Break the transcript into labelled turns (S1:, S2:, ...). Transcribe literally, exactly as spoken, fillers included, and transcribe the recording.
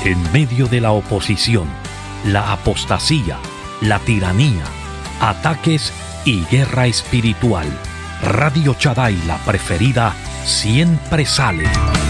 S1: En medio de la oposición, la apostasía, la tiranía, ataques y guerra espiritual, Radio Shaddai, la preferida, siempre sale.